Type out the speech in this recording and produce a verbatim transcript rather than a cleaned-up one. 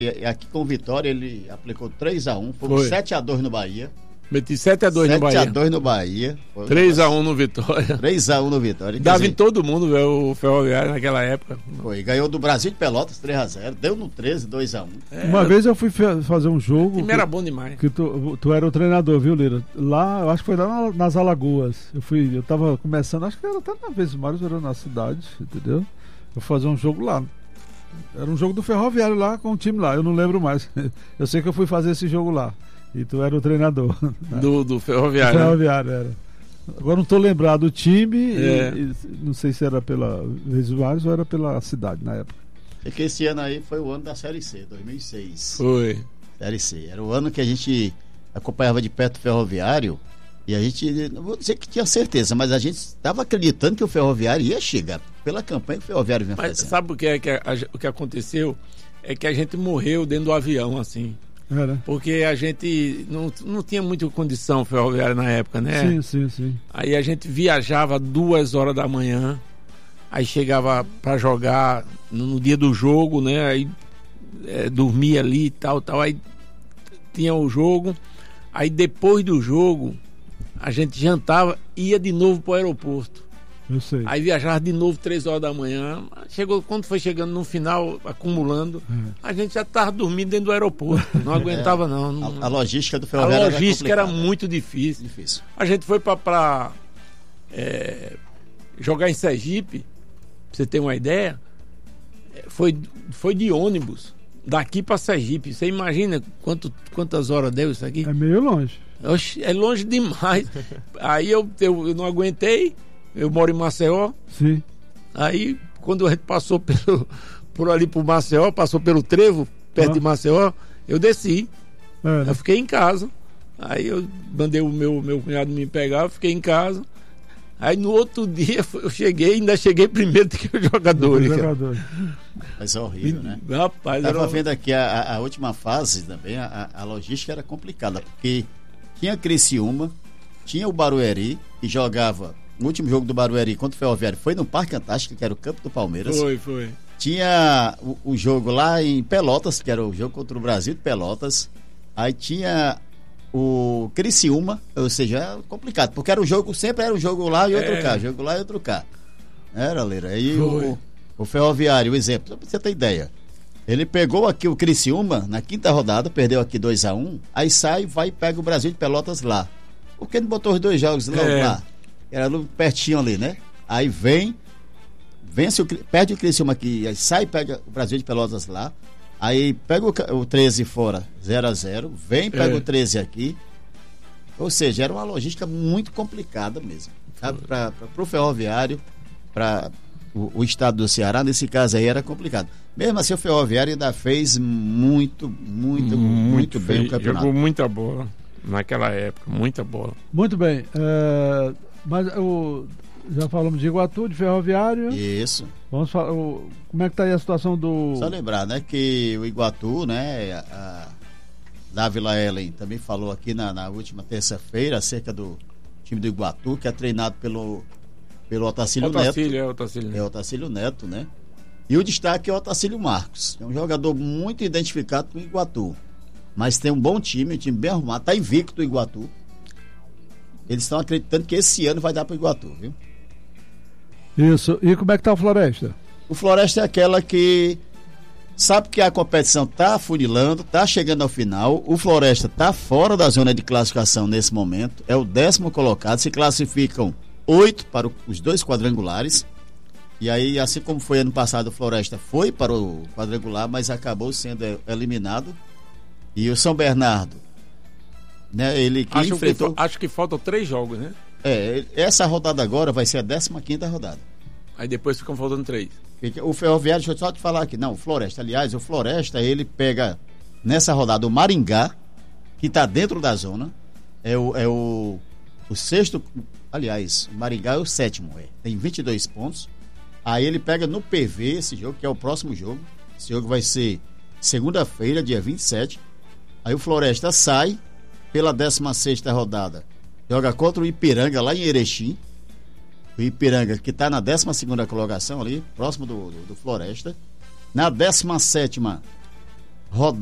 E aqui com o Vitória ele aplicou três a um, foi sete a dois no Bahia. Meti sete a dois no Bahia. sete a dois no Bahia. três a um no Vitória. três a um no Vitória. Dava dizer, em todo mundo, velho, o Ferroviário naquela época. Foi, ganhou do Brasil de Pelotas três a zero, deu no treze, dois a um. É, Uma vez eu fui fazer um jogo. O time era bom demais. Que tu, tu era o treinador, viu, Lira? Lá, eu acho que foi lá nas Alagoas. Eu fui, eu tava começando, acho que era até na vez mais, era na cidade, entendeu? Eu fui fazer um jogo lá. Era um jogo do Ferroviário lá com o time lá, eu não lembro mais. Eu sei que eu fui fazer esse jogo lá. E tu era o treinador. Né? Do, do Ferroviário. Do Ferroviário, né? Era. Agora não estou lembrado do time, é. e, e, não sei se era pela Visuais ou era pela cidade na época. É que esse ano aí foi o ano da Série C, dois mil e seis. Foi. Série C. Era o ano que a gente acompanhava de perto o Ferroviário e a gente, não vou dizer que tinha certeza, mas a gente estava acreditando que o Ferroviário ia chegar pela campanha que o Ferroviário vinha mas fazendo. Sabe o que, é que a, a, o que aconteceu? É que a gente morreu dentro do avião, assim. Era. Porque a gente não, não tinha muita condição ferroviária na época, né? Sim, sim, sim. Aí a gente viajava duas horas da manhã, aí chegava para jogar no, no dia do jogo, né? Aí é, dormia ali e tal, tal. Aí tinha o jogo, aí depois do jogo a gente jantava e ia de novo para o aeroporto. Eu sei. Aí viajava de novo três horas da manhã. Chegou, quando foi chegando no final, acumulando, é. a gente já estava dormindo dentro do aeroporto. Não aguentava, não. não. A, a logística do Ferroviário A logística era, era muito difícil. difícil. A gente foi para é, jogar em Sergipe, pra você ter uma ideia, foi, foi de ônibus, daqui para Sergipe. Você imagina quanto, quantas horas deu isso aqui? É meio longe. Oxe, é longe demais. Aí eu, eu, eu não aguentei. Eu moro em Maceió. Sim. Aí, quando a gente passou pelo, por ali por Maceió, passou pelo Trevo, perto ah. de Maceió, eu desci. É, né? Eu fiquei em casa. Aí eu mandei o meu, meu cunhado me pegar, eu fiquei em casa. Aí no outro dia eu cheguei, ainda cheguei primeiro do que os jogadores. Jogador. Mas é horrível, né? Rapaz, Estava era... vendo aqui a, a última fase também, a, a logística era complicada, porque tinha Criciúma, tinha o Barueri, que jogava. O último jogo do Barueri contra o Ferroviário foi no Parque Antártico, que era o campo do Palmeiras. Foi, foi. Tinha o, o jogo lá em Pelotas, que era o jogo contra o Brasil de Pelotas. Aí tinha o Criciúma, ou seja, era complicado, porque era um jogo, sempre era um jogo lá e outro é. cá, jogo lá e outro cá. Era, Leira. Aí o, o Ferroviário, o exemplo, só pra você ter ideia. Ele pegou aqui o Criciúma na quinta rodada, perdeu aqui dois a um, aí sai, vai e pega o Brasil de Pelotas lá. Por que não botou os dois jogos logo é. lá? Era pertinho ali, né? Aí vem, vence o, perde o Criciúma aqui, aí sai e pega o Brasil de Pelotas lá, aí pega o, o treze fora, zero a zero, vem e pega é. o treze aqui. Ou seja, era uma logística muito complicada mesmo, sabe? Para o Ferroviário, para o, o estado do Ceará, nesse caso aí era complicado. Mesmo assim, o Ferroviário ainda fez muito, muito, muito, muito bem o campeonato. Jogou muita bola naquela época, muita bola. Muito bem. Uh... Mas o, já falamos de Iguatu, de Ferroviário. Isso. Vamos falar, o, como é que está aí a situação do... Só lembrar, né, que o Iguatu, né, a, a Dávila Ellen também falou aqui na, na última terça-feira acerca do time do Iguatu, que é treinado pelo, pelo Otacílio, Otacílio Neto. É Otacílio. É Otacílio Neto, né? E o destaque é o Otacílio Marcos. É um jogador muito identificado com o Iguatu. Mas tem um bom time, um time bem arrumado. Está invicto o Iguatu. Eles estão acreditando que esse ano vai dar para o Iguatu, viu? Isso. E como é que tá o Floresta? O Floresta é aquela que sabe que a competição tá afunilando, tá chegando ao final. O Floresta tá fora da zona de classificação nesse momento. É o décimo colocado. Se classificam oito para o, os dois quadrangulares. E aí, assim como foi ano passado, o Floresta foi para o quadrangular, mas acabou sendo eliminado. E o São Bernardo, né, ele que acho enfrentou... que, acho que faltam três jogos, né? É, essa rodada agora vai ser a décima quinta rodada. Aí depois ficam faltando três. O Ferroviário, deixa eu só te falar aqui, não, o Floresta, aliás, o Floresta, ele pega nessa rodada o Maringá, que está dentro da zona, é o, é o, o sexto, aliás, o Maringá é o sétimo, é, tem vinte e dois pontos. Aí ele pega no P V esse jogo, que é o próximo jogo. Esse jogo vai ser segunda-feira, dia vinte e sete. Aí o Floresta sai pela décima sexta rodada, joga contra o Ipiranga lá em Erechim. O Ipiranga que está na décima segunda colocação ali, próximo do, do, do Floresta. Na décima sétima rodar